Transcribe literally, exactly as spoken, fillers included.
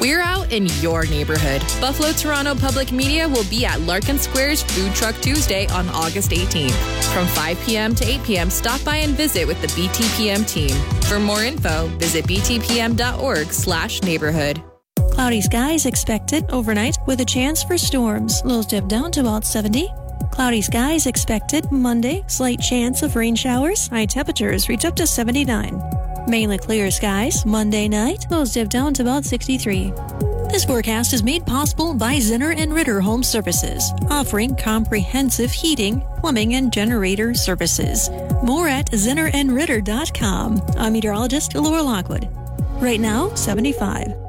We're out in your neighborhood. Buffalo Toronto Public Media will be at Larkin Square's Food Truck Tuesday on August eighteenth. From five p.m. to eight p.m., stop by and visit with the B T P M team. For more info, visit btpm.org slash neighborhood. Cloudy skies expected overnight with a chance for storms. Lows dip down to about seventy. Cloudy skies expected Monday. Slight chance of rain showers. High temperatures reach up to seventy-nine. Mainly clear skies Monday night. Lows dip down to about sixty-three. This forecast is made possible by Zinner and Ritter Home Services, offering comprehensive heating, plumbing, and generator services. More at zinner and ritter dot com. I'm meteorologist Laura Lockwood. Right now, seventy-five.